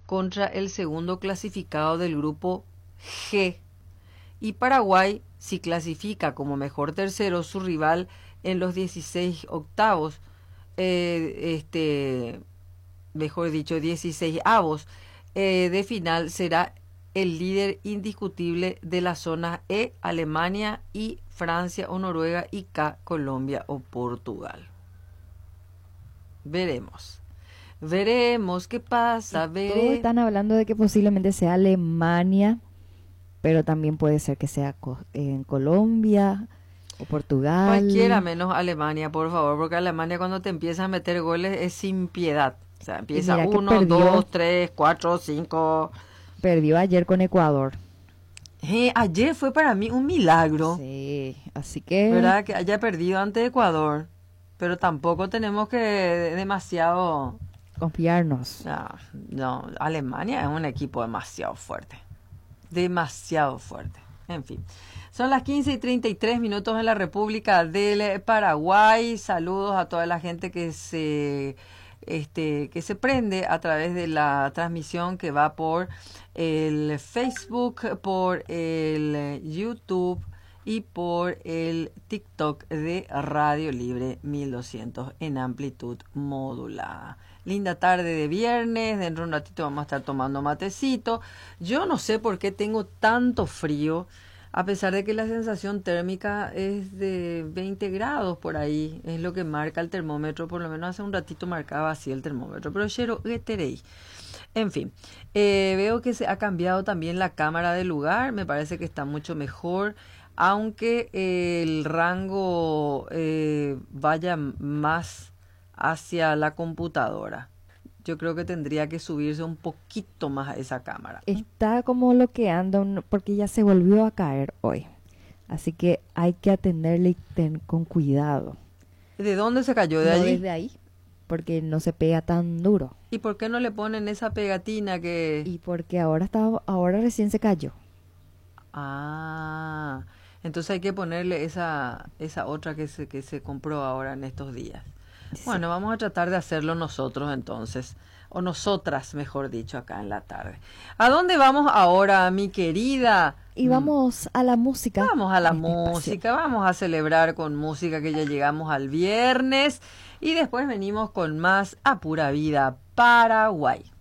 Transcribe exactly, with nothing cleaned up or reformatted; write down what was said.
contra el segundo clasificado del grupo G. Y Paraguay, si clasifica como mejor tercero, su rival en los dieciséis octavos, eh, este, mejor dicho, dieciséis avos eh, de final, será el líder indiscutible de la zona E, Alemania, y Francia o Noruega, y K, Colombia o Portugal. Veremos. Veremos qué pasa. Vere... Todos están hablando de que posiblemente sea Alemania, pero también puede ser que sea co- en Colombia o Portugal. Cualquiera menos Alemania, por favor, porque Alemania cuando te empieza a meter goles es sin piedad. O sea, empieza uno, dos, tres, cuatro, cinco. Perdió ayer con Ecuador. Eh, ayer fue para mí un milagro. Sí, así que... ¿Verdad? Que haya perdido ante Ecuador. Pero tampoco tenemos que demasiado... confiarnos. No, no, Alemania es un equipo demasiado fuerte. Demasiado fuerte. En fin. Son las quince y treinta y tres minutos en la República del Paraguay. Saludos a toda la gente que se... Este, que se prende a través de la transmisión que va por el Facebook, por el YouTube y por el TikTok de Radio Libre mil doscientos en amplitud modulada. Linda tarde de viernes, dentro de un ratito vamos a estar tomando matecito. Yo no sé por qué tengo tanto frío, a pesar de que la sensación térmica es de veinte grados por ahí, es lo que marca el termómetro, por lo menos hace un ratito marcaba así el termómetro, pero Shero Eterei. En fin, eh, veo que se ha cambiado también la cámara del lugar, me parece que está mucho mejor, aunque eh, el rango eh, vaya más hacia la computadora. Yo creo que tendría que subirse un poquito más a esa cámara. Está como bloqueando porque ya se volvió a caer hoy. Así que hay que atenderle y ten, con cuidado. ¿De dónde se cayó? ¿De no allí? Desde ahí, porque no se pega tan duro. ¿Y por qué no le ponen esa pegatina que...? Y porque ahora está, ahora recién se cayó. Ah, entonces hay que ponerle esa esa otra que se que se compró ahora en estos días. Sí. Bueno, vamos a tratar de hacerlo nosotros entonces, o nosotras, mejor dicho, acá en la tarde. ¿A dónde vamos ahora, mi querida? Y vamos a la música. Vamos a la música, vamos a celebrar con música, que ya llegamos al viernes, y después venimos con más A Pura Vida Paraguay.